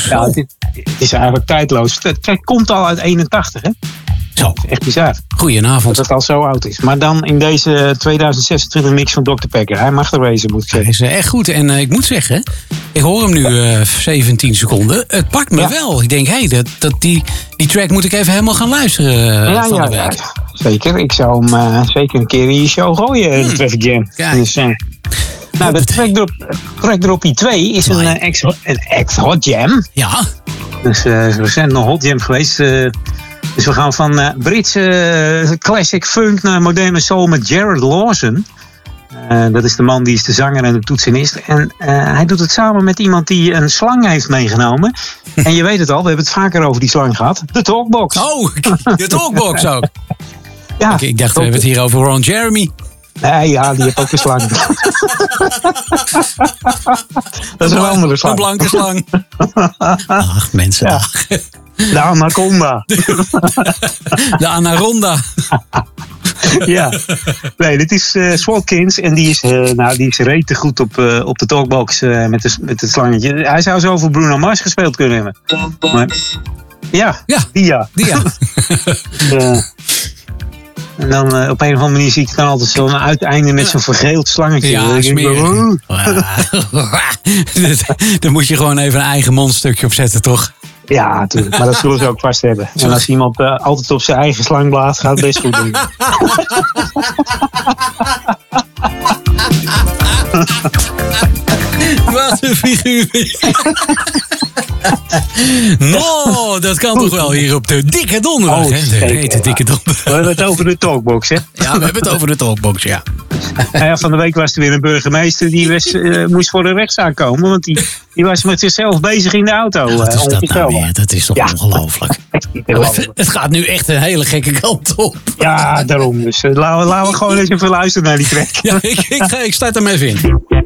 Ja, het is eigenlijk tijdloos. Het komt al uit 81, hè? Zo. Echt bizar. Goedenavond. Dat het al zo oud is. Maar dan in deze 2026 mix van Dr. Pepper. Hij mag er wezen, moet ik Hij zeggen. is echt goed. En ik moet zeggen, ik hoor hem nu 17 seconden. Het pakt me wel. Ik denk, die track moet ik even helemaal gaan luisteren van de week. Ja, zeker. Ik zou hem zeker een keer in je show gooien, de Traffic Jam. Kijk. Dus, de track Droppie 2 is een ex-hot jam. Ja. Dus recent nog hot jam geweest. Dus we gaan van Britse classic funk naar moderne soul met Jared Lawson. Dat is de man die is de zanger en de toetsenist. En hij doet het samen met iemand die een slang heeft meegenomen. En je weet het al, we hebben het vaker over die slang gehad. De Talkbox. Oh, de Talkbox ook. Ja, Ik dacht, we hebben het hier over Ron Jeremy. Nee, ja, die heeft ook een slang. Dat is een andere slang. Een blanke slang. Ach, mensen. Ja. De Anaconda. De Anaconda. Ja. Nee, dit is Swatkins. En die is rete goed op de Talkbox met het slangetje. Hij zou zo voor Bruno Mars gespeeld kunnen hebben. Maar, ja. En dan op een of andere manier zie ik dan altijd zo'n uiteinde met zo'n vergeeld slangetje. Ja, smerig. Daar moet je gewoon even een eigen mondstukje op zetten, toch? Ja, natuurlijk. Maar dat zullen ze ook vast hebben. En als iemand altijd op zijn eigen slang blaast, gaat het best goed doen. Wat een figuur. Nou, dat kan toch wel hier op de dikke donderdag, hè? De hete dikke donderdag. We hebben het over de Talkbox, hè? Ja, we hebben het over de Talkbox, ja. Van de week was er weer een burgemeester die moest voor de rechtszaak komen. Want die was met zichzelf bezig in de auto. Wat is dat nou weer? Dat is toch ongelooflijk? Het gaat nu echt een hele gekke kant op. Ja, daarom. Dus laten we gewoon eens even luisteren naar die track. Ja, ik start hem even in.